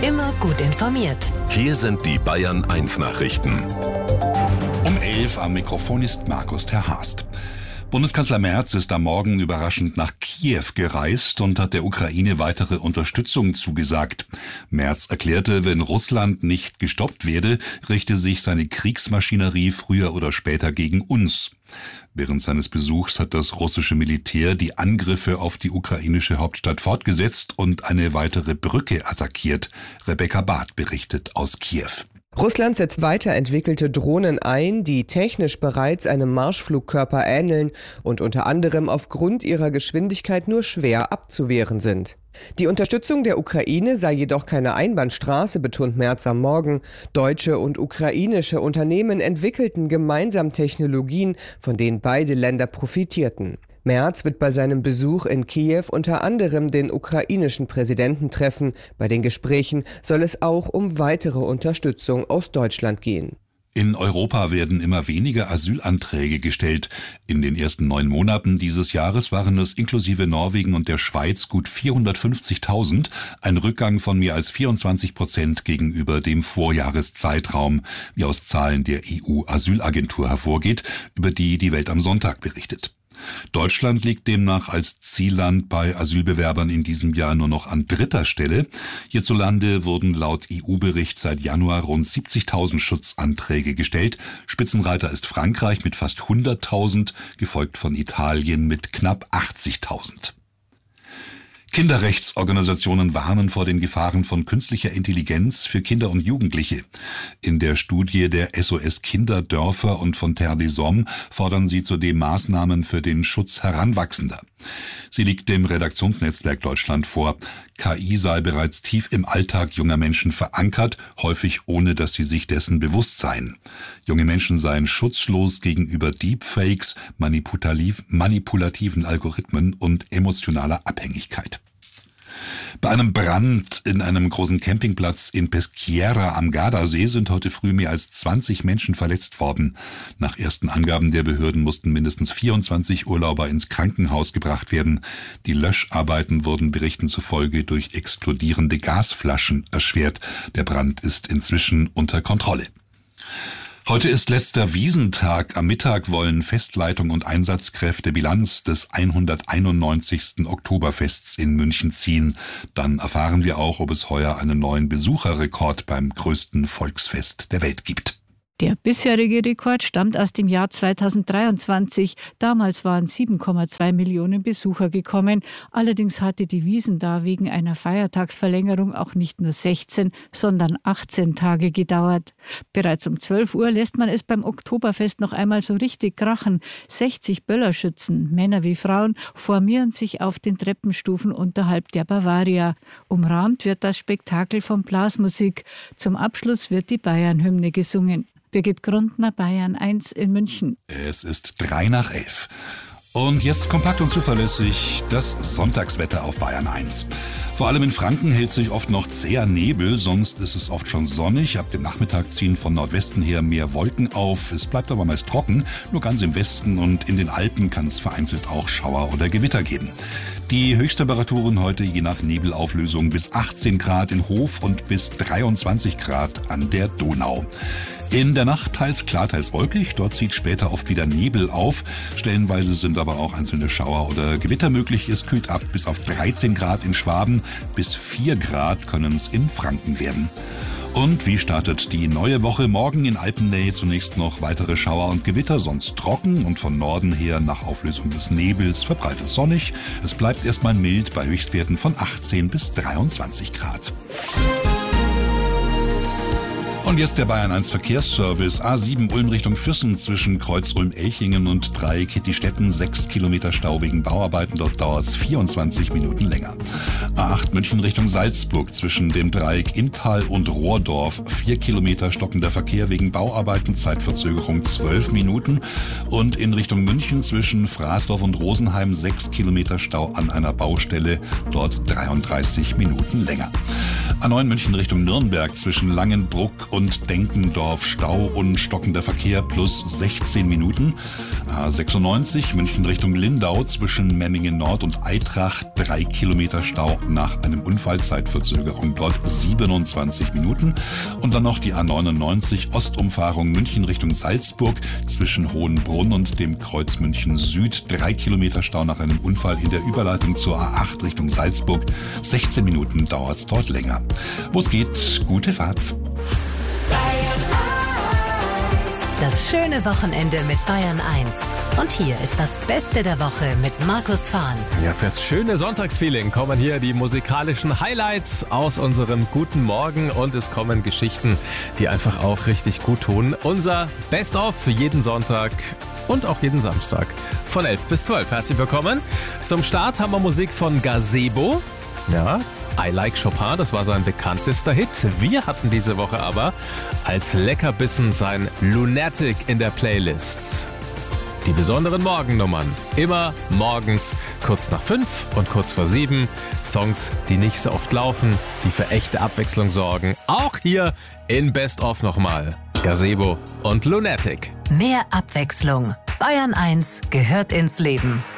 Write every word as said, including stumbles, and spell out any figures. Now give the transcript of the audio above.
Immer gut informiert. Hier sind die Bayern eins Nachrichten. Um elf am Mikrofon ist Markus Terhast. Bundeskanzler Merz ist am Morgen überraschend nach Kiew gereist und hat der Ukraine weitere Unterstützung zugesagt. Merz erklärte, wenn Russland nicht gestoppt werde, richte sich seine Kriegsmaschinerie früher oder später gegen uns. Während seines Besuchs hat das russische Militär die Angriffe auf die ukrainische Hauptstadt fortgesetzt und eine weitere Brücke attackiert. Rebecca Barth berichtet aus Kiew. Russland setzt weiterentwickelte Drohnen ein, die technisch bereits einem Marschflugkörper ähneln und unter anderem aufgrund ihrer Geschwindigkeit nur schwer abzuwehren sind. Die Unterstützung der Ukraine sei jedoch keine Einbahnstraße, betont Merz am Morgen. Deutsche und ukrainische Unternehmen entwickelten gemeinsam Technologien, von denen beide Länder profitierten. Merz wird bei seinem Besuch in Kiew unter anderem den ukrainischen Präsidenten treffen. Bei den Gesprächen soll es auch um weitere Unterstützung aus Deutschland gehen. In Europa werden immer weniger Asylanträge gestellt. In den ersten neun Monaten dieses Jahres waren es inklusive Norwegen und der Schweiz gut vierhundertfünfzigtausend, ein Rückgang von mehr als vierundzwanzig Prozent gegenüber dem Vorjahreszeitraum, wie aus Zahlen der E U-Asylagentur hervorgeht, über die die Welt am Sonntag berichtet. Deutschland liegt demnach als Zielland bei Asylbewerbern in diesem Jahr nur noch an dritter Stelle. Hierzulande wurden laut E U-Bericht seit Januar rund siebzigtausend Schutzanträge gestellt. Spitzenreiter ist Frankreich mit fast hunderttausend, gefolgt von Italien mit knapp achtzigtausend. Kinderrechtsorganisationen warnen vor den Gefahren von künstlicher Intelligenz für Kinder und Jugendliche. In der Studie der S O S Kinderdörfer und von Terre des Hommes fordern sie zudem Maßnahmen für den Schutz Heranwachsender. Sie liegt dem Redaktionsnetzwerk Deutschland vor. K I sei bereits tief im Alltag junger Menschen verankert, häufig ohne dass sie sich dessen bewusst seien. Junge Menschen seien schutzlos gegenüber Deepfakes, manipulativ, manipulativen Algorithmen und emotionaler Abhängigkeit. Bei einem Brand in einem großen Campingplatz in Peschiera am Gardasee sind heute früh mehr als zwanzig Menschen verletzt worden. Nach ersten Angaben der Behörden mussten mindestens vierundzwanzig Urlauber ins Krankenhaus gebracht werden. Die Löscharbeiten wurden Berichten zufolge durch explodierende Gasflaschen erschwert. Der Brand ist inzwischen unter Kontrolle. Heute ist letzter Wiesntag. Am Mittag wollen Festleitung und Einsatzkräfte Bilanz des hunderteinundneunzigsten Oktoberfests in München ziehen. Dann erfahren wir auch, ob es heuer einen neuen Besucherrekord beim größten Volksfest der Welt gibt. Der bisherige Rekord stammt aus dem Jahr zweitausenddreiundzwanzig. Damals waren sieben Komma zwei Millionen Besucher gekommen. Allerdings hatte die Wiesn da wegen einer Feiertagsverlängerung auch nicht nur sechzehn, sondern achtzehn Tage gedauert. Bereits um zwölf Uhr lässt man es beim Oktoberfest noch einmal so richtig krachen. sechzig Böllerschützen, Männer wie Frauen, formieren sich auf den Treppenstufen unterhalb der Bavaria. Umrahmt wird das Spektakel von Blasmusik. Zum Abschluss wird die Bayern-Hymne gesungen. Birgit Grundner, Bayern eins in München. Es ist drei nach elf. Und jetzt kompakt und zuverlässig das Sonntagswetter auf Bayern eins. Vor allem in Franken hält sich oft noch zäher Nebel, sonst ist es oft schon sonnig. Ab dem Nachmittag ziehen von Nordwesten her mehr Wolken auf. Es bleibt aber meist trocken, nur ganz im Westen und in den Alpen kann es vereinzelt auch Schauer oder Gewitter geben. Die Höchsttemperaturen heute je nach Nebelauflösung bis achtzehn Grad in Hof und bis dreiundzwanzig Grad an der Donau. In der Nacht teils klar, teils wolkig. Dort zieht später oft wieder Nebel auf. Stellenweise sind aber auch einzelne Schauer oder Gewitter möglich. Es kühlt ab bis auf dreizehn Grad in Schwaben. Bis vier Grad können es in Franken werden. Und wie startet die neue Woche? Morgen in Alpennähe zunächst noch weitere Schauer und Gewitter, sonst trocken und von Norden her nach Auflösung des Nebels verbreitet sonnig. Es bleibt erstmal mild bei Höchstwerten von achtzehn bis dreiundzwanzig Grad. Und jetzt der Bayern eins Verkehrsservice. A sieben Ulm Richtung Füssen zwischen Kreuz Ulm-Elchingen und Dreieck Hittistetten. sechs Kilometer Stau wegen Bauarbeiten. Dort dauert es vierundzwanzig Minuten länger. A acht München Richtung Salzburg zwischen dem Dreieck Inntal und Rohrdorf. vier Kilometer stockender Verkehr wegen Bauarbeiten. Zeitverzögerung zwölf Minuten. Und in Richtung München zwischen Fraßdorf und Rosenheim sechs Kilometer Stau an einer Baustelle. Dort dreiunddreißig Minuten länger. A neun München Richtung Nürnberg zwischen Langenbruck und Denkendorf Stau und stockender Verkehr plus sechzehn Minuten. A sechsundneunzig München Richtung Lindau zwischen Memmingen Nord und Eitrach drei Kilometer Stau nach einem Unfall, Zeitverzögerung dort siebenundzwanzig Minuten. Und dann noch die A neunundneunzig Ostumfahrung München Richtung Salzburg zwischen Hohenbrunn und dem Kreuz München Süd drei Kilometer Stau nach einem Unfall in der Überleitung zur A acht Richtung Salzburg. sechzehn Minuten dauert's dort länger. Wo es geht, gute Fahrt. Das schöne Wochenende mit Bayern eins. Und hier ist das Beste der Woche mit Markus Fahn. Ja, fürs schöne Sonntagsfeeling kommen hier die musikalischen Highlights aus unserem guten Morgen und es kommen Geschichten, die einfach auch richtig gut tun. Unser Best-of für jeden Sonntag und auch jeden Samstag von elf bis zwölf. Herzlich willkommen. Zum Start haben wir Musik von Gazebo. Ja, I Like Chopin, das war sein bekanntester Hit. Wir hatten diese Woche aber als Leckerbissen sein Lunatic in der Playlist. Die besonderen Morgennummern. Immer morgens kurz nach fünf und kurz vor sieben. Songs, die nicht so oft laufen, die für echte Abwechslung sorgen. Auch hier in Best of nochmal. Gazebo und Lunatic. Mehr Abwechslung. Bayern eins gehört ins Leben.